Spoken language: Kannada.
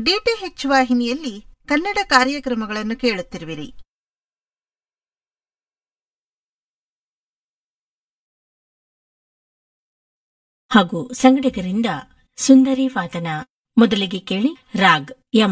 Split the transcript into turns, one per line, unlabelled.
ಡಿಟಿಎಚ್ ವಾಹಿನಿಯಲ್ಲಿ ಕನ್ನಡ ಕಾರ್ಯಕ್ರಮಗಳನ್ನು ಕೇಳುತ್ತಿರುವಿರಿ.
ಹಾಗೂ ಸಂಗಡಿಗರಿಂದ ಸುಂದರಿ ವಾದನ. ಮೊದಲಿಗೆ ಕೇಳಿ ರಾಗ್